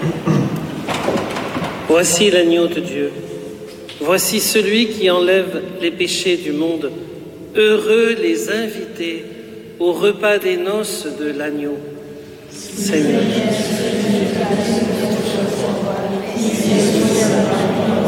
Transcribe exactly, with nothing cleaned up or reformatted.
Voici l'agneau de Dieu. Voici celui qui enlève les péchés du monde. Heureux les invités au repas des noces de l'agneau. Seigneur.